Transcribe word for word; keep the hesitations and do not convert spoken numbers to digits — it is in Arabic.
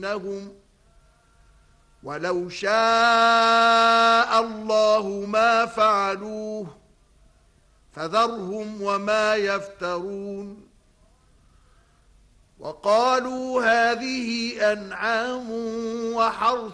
إنهم ولو شاء الله ما فعلوه فذرهم وما يفترون وقالوا هذه أنعام وحرث